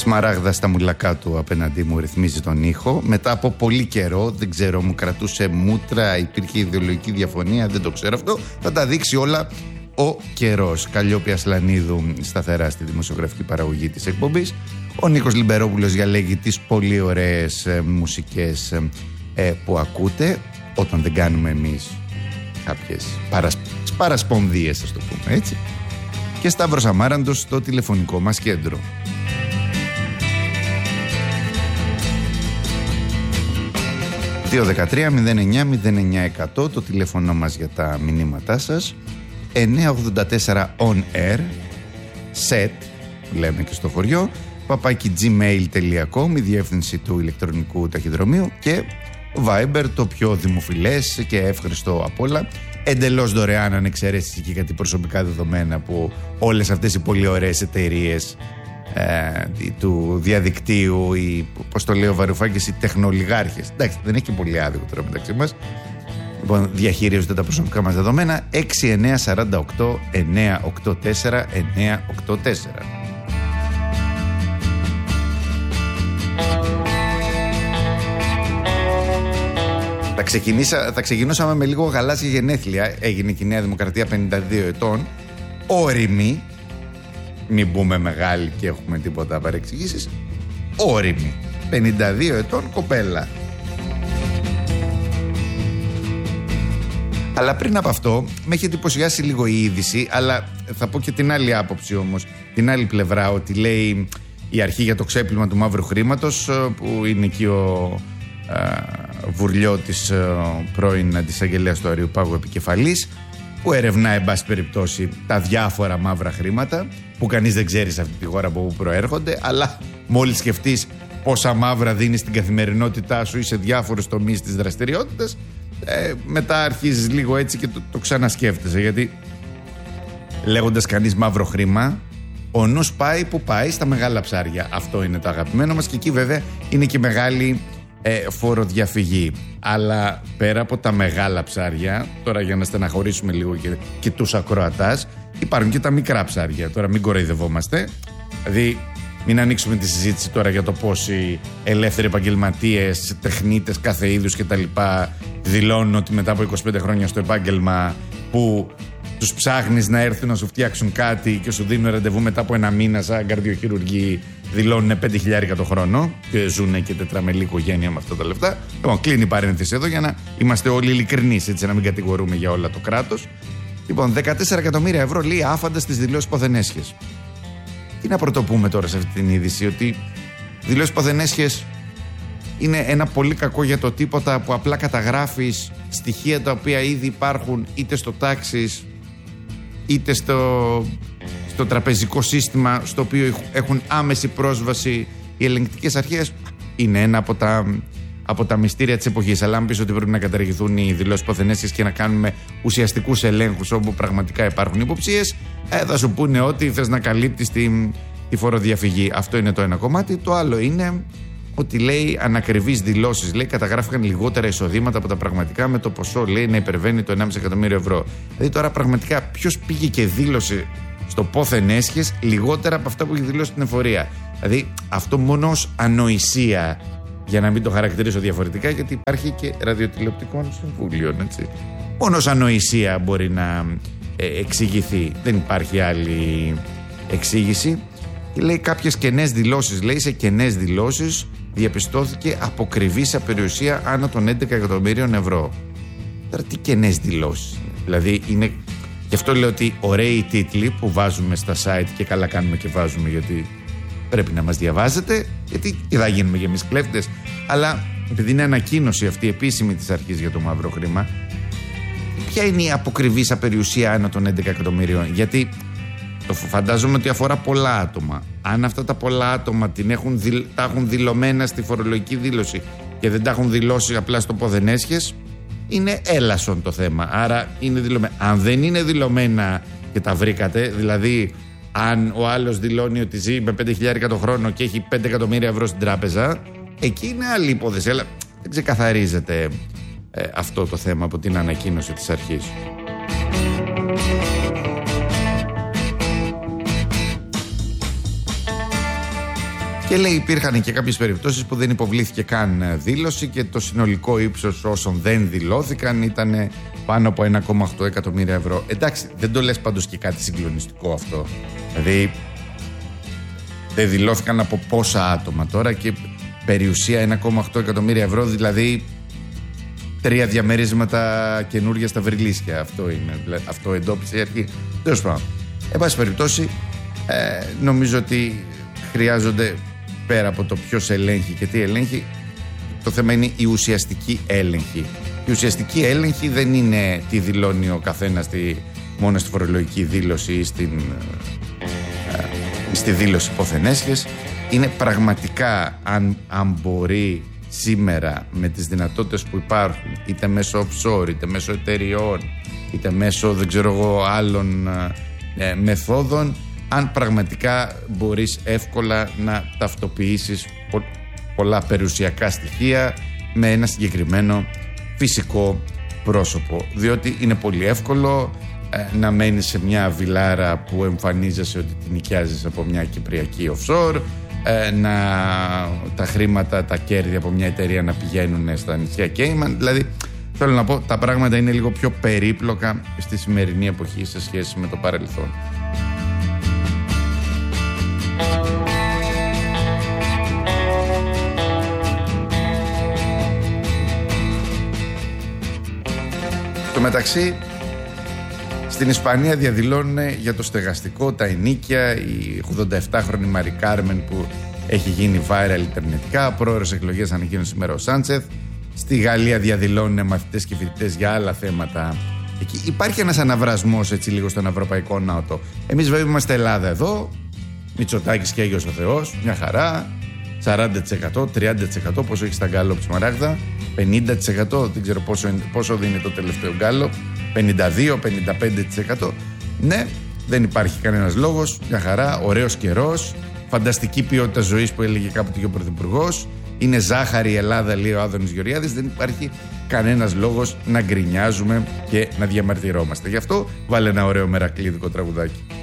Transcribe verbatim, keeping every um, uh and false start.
Σμαράγδα στα μουλακά του απέναντί μου ρυθμίζει τον ήχο. Μετά από πολύ καιρό, δεν ξέρω, μου κρατούσε μούτρα, υπήρχε ιδεολογική διαφωνία, δεν το ξέρω αυτό. Θα τα δείξει όλα ο καιρός. Καλλιόπη Ασλανίδου σταθερά στη δημοσιογραφική παραγωγή της εκπομπής. Ο Νίκος Λιμπερόπουλος διαλέγει τις πολύ ωραίες ε, μουσικές ε, που ακούτε όταν δεν κάνουμε εμείς κάποιες παρασ... παρασπονδίες, ας το πούμε έτσι. Και Σταύρος Αμάραντος στο τηλεφωνικό μας κέντρο. δύο ένα τρία μηδέν εννιά μηδέν εννιά εκατό το τηλέφωνο μας για τα μηνύματά σας. Εννιά ογδόντα τέσσερα on air set λέμε και στο χωριό παπάκι gmail τελεία com η διεύθυνση του ηλεκτρονικού ταχυδρομείου και Viber το πιο δημοφιλές και εύχριστο απ' όλα, εντελώς δωρεάν αν εξαιρέσεις και κάτι προσωπικά δεδομένα που όλες αυτές οι πολύ ωραίες εταιρείες ε, του διαδικτύου ή πώς το λέει ο Βαρουφάκης, οι τεχνολιγάρχες, εντάξει δεν έχει και πολύ άδικο τώρα μεταξύ μας, λοιπόν διαχειρίζονται τα προσωπικά μας δεδομένα. Έξι εννιά τέσσερα οκτώ εννιά οκτώ τέσσερα εννιά οκτώ τέσσερα. Θα, ξεκινήσα, θα ξεκινούσαμε με λίγο γαλάζια γενέθλια. Έγινε και η Νέα Δημοκρατία πενήντα δύο ετών. Όριμη. Μην μπούμε μεγάλοι και έχουμε τίποτα παρεξηγήσεις. Όριμη. πενήντα δύο ετών κοπέλα. Αλλά πριν από αυτό, με έχει εντυπωσιάσει λίγο η είδηση, αλλά θα πω και την άλλη άποψη όμως, την άλλη πλευρά, ότι λέει η αρχή για το ξέπλυμα του μαύρου χρήματος, που είναι εκεί ο α, Βουρλιώτης, πρώην αντισαγγελέας του Αριουπάγου επικεφαλής, που ερευνά, εν πάση περιπτώσει, τα διάφορα μαύρα χρήματα, που κανείς δεν ξέρει σε αυτή τη χώρα από πού προέρχονται, αλλά μόλις σκεφτείς πόσα μαύρα δίνεις στην καθημερινότητά σου ή σε διάφορους τομείς της δραστηριότητας, ε, μετά αρχίζεις λίγο έτσι και το, το ξανασκέφτεσαι, γιατί λέγοντας κανείς μαύρο χρήμα, ο νους πάει που πάει, στα μεγάλα ψάρια. Αυτό είναι το αγαπημένο μας και εκεί βέβαια είναι και μεγάλη ε, φοροδιαφυγή. Αλλά πέρα από τα μεγάλα ψάρια, τώρα για να στεναχωρήσουμε λίγο και, και τους ακροατάς, υπάρχουν και τα μικρά ψάρια. Τώρα μην κοροϊδευόμαστε, δηλαδή μην ανοίξουμε τη συζήτηση τώρα για το πώς οι ελεύθεροι επαγγελματίες, τεχνίτες κάθε είδους κτλ. Δηλώνουν ότι μετά από είκοσι πέντε χρόνια στο επάγγελμα, που τους ψάχνεις να έρθουν να σου φτιάξουν κάτι και σου δίνουν ραντεβού μετά από ένα μήνα, σαν καρδιοχειρουργοί, δηλώνουν πέντε χιλιάρικα το χρόνο και ζουν και τετραμελή οικογένεια με αυτά τα λεφτά. Λοιπόν, κλείνει η παρένθεση εδώ για να είμαστε όλοι ειλικρινείς, έτσι, να μην κατηγορούμε για όλα το κράτος. Λοιπόν, δεκατέσσερα εκατομμύρια ευρώ λέει άφαντα στις δηλώσεις παθενέσχες. Τι να πρωτοπούμε τώρα σε αυτή την είδηση, ότι δηλώσεις παθενέσχες είναι ένα πολύ κακό για το τίποτα, που απλά καταγράφεις στοιχεία τα οποία ήδη υπάρχουν είτε στο τάξης είτε στο, στο τραπεζικό σύστημα, στο οποίο έχουν άμεση πρόσβαση οι ελεγκτικές αρχές. Είναι ένα από τα, από τα μυστήρια της εποχής. Αλλά αν πεις ότι πρέπει να καταργηθούν οι δηλώσεις παθενέσχες και να κάνουμε ουσιαστικούς ελέγχους όπου πραγματικά υπάρχουν υποψίες, ε, θα σου πούνε ότι θες να καλύπτεις τη, τη φοροδιαφυγή. Αυτό είναι το ένα κομμάτι. Το άλλο είναι ότι λέει ανακριβείς δηλώσεις, λέει καταγράφηκαν λιγότερα εισοδήματα από τα πραγματικά, με το ποσό λέει να υπερβαίνει το ενάμιση εκατομμύριο ευρώ. Δηλαδή τώρα πραγματικά ποιος πήγε και δήλωσε στο πόθεν έσχες λιγότερα από αυτά που έχει δηλώσει στην εφορία? Δηλαδή αυτό μόνο ως ανοησία, για να μην το χαρακτηρίσω διαφορετικά, γιατί υπάρχει και ραδιοτηλεοπτικών συμβούλιων, έτσι. Μόνο ως ανοησία μπορεί να ε, εξηγηθεί. Δεν υπάρχει άλλη εξήγηση. Και λέει κάποιες κενές δηλώσεις, λέει σε κενές δηλώσεις διαπιστώθηκε αποκριβής απεριουσία άνω των έντεκα εκατομμύριων ευρώ. Τώρα τι κενές δηλώσεις? Δηλαδή είναι, γι' αυτό λέω ότι ωραίοι τίτλοι που βάζουμε στα site, και καλά κάνουμε και βάζουμε, γιατί πρέπει να μας διαβάζετε, γιατί τι θα γίνουμε για εμείς κλέφτες, αλλά επειδή είναι ανακοίνωση αυτή επίσημη της αρχής για το μαύρο χρήμα, ποια είναι η αποκριβής απεριουσία άνω των έντεκα εκατομμύριων? Γιατί το φαντάζομαι ότι αφορά πολλά άτομα. Αν αυτά τα πολλά άτομα την έχουν, τα έχουν δηλωμένα στη φορολογική δήλωση και δεν τα έχουν δηλώσει απλά στο ποδενέσχες, είναι έλασον το θέμα. Άρα είναι δηλωμένα. Αν δεν είναι δηλωμένα και τα βρήκατε, δηλαδή αν ο άλλος δηλώνει ότι ζει με πέντε χιλιάρικα το χρόνο και έχει πέντε εκατομμύρια ευρώ στην τράπεζα, εκεί είναι άλλη υπόθεση. Αλλά δεν ξεκαθαρίζεται ε, αυτό το θέμα από την ανακοίνωση της αρχής. Και λέει υπήρχαν και κάποιες περιπτώσεις που δεν υποβλήθηκε καν δήλωση και το συνολικό ύψος όσων δεν δηλώθηκαν ήταν πάνω από ένα κόμμα οκτώ εκατομμύρια ευρώ. Εντάξει, δεν το λες πάντως και κάτι συγκλονιστικό αυτό. Δηλαδή δεν δηλώθηκαν από πόσα άτομα τώρα και περιουσία ένα κόμμα οκτώ εκατομμύρια ευρώ, δηλαδή τρία διαμερίσματα καινούργια στα Βρυλίσια. Αυτό είναι, αυτό εντόπισε η αρχή. Τέλος πάντων, εν πάση περιπτώσει, ε, νομίζω ότι χρειάζονται, πέρα από το ποιος ελέγχει και τι ελέγχει, το θέμα είναι η ουσιαστική έλεγχη. Η ουσιαστική έλεγχη δεν είναι τι δηλώνει ο καθένας στη, μόνο στη φορολογική δήλωση ή στην, ε, στη δήλωση υποθενέσχες. Είναι πραγματικά αν, αν μπορεί σήμερα με τις δυνατότητες που υπάρχουν, είτε μέσω offshore, είτε μέσω εταιριών, είτε μέσω δεν ξέρω εγώ άλλων ε, μεθόδων, αν πραγματικά μπορείς εύκολα να ταυτοποιήσεις πο, πολλά περιουσιακά στοιχεία με ένα συγκεκριμένο φυσικό πρόσωπο. Διότι είναι πολύ εύκολο ε, να μένεις σε μια βιλάρα που εμφανίζεσαι ότι την νοικιάζεις από μια κυπριακή offshore, ε, να τα χρήματα, τα κέρδη από μια εταιρεία να πηγαίνουν στα νησιά Κέιμαν. Δηλαδή θέλω να πω, τα πράγματα είναι λίγο πιο περίπλοκα στη σημερινή εποχή σε σχέση με το παρελθόν. Στο μεταξύ, στην Ισπανία διαδηλώνουν για το στεγαστικό, τα ενοίκια, η ογδονταεπτάχρονη Μαρι Κάρμεν που έχει γίνει viral ιντερνετικά, πρόορες εκλογές ανακοίνωσε σήμερα ο Σάντσεθ. Στη Γαλλία διαδηλώνουν μαθητές και φοιτητές για άλλα θέματα. Εκεί υπάρχει ένας αναβρασμός έτσι λίγο στον Ευρωπαϊκό Νότο. Εμείς βέβαια είμαστε Ελλάδα εδώ, Μητσοτάκης και Άγιος ο Θεός, μια χαρά, σαράντα τοις εκατό, τριάντα τοις εκατό πόσο έχει στα γκάλοπ Σμαράγδα, πενήντα τοις εκατό δεν ξέρω πόσο, πόσο δίνει το τελευταίο γκάλοπ, πενήντα δύο με πενήντα πέντε τοις εκατό. Ναι, δεν υπάρχει κανένας λόγος, μια χαρά, ωραίος καιρός, φανταστική ποιότητα ζωής που έλεγε κάποτε και ο Πρωθυπουργός. Είναι ζάχαρη η Ελλάδα, λέει ο Άδωνης Γεωργιάδης. Δεν υπάρχει κανένας λόγος να γκρινιάζουμε και να διαμαρτυρόμαστε. Γι' αυτό βάλε ένα ωραίο μερακλείδικο τραγουδάκι.